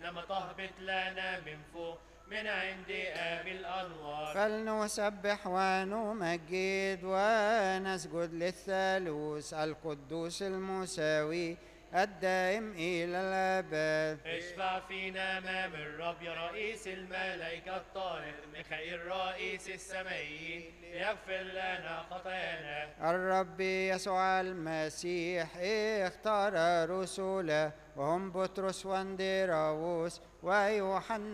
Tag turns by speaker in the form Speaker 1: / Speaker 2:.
Speaker 1: إنما تهبط لنا من فوق من عند آب الأنوار.
Speaker 2: فلنسبح ونمجد ونسجد للثالوث القدوس المساوي الدائم إلى الأبد.
Speaker 1: اشفع فينا أمام الرب يا رئيس الملائكة الطاهر ميخائيل رئيس السمائيين ليغفر لنا خطايانا.
Speaker 2: الرب يسوع المسيح اختار رسله وهم بطرس واندراوس ويوحنا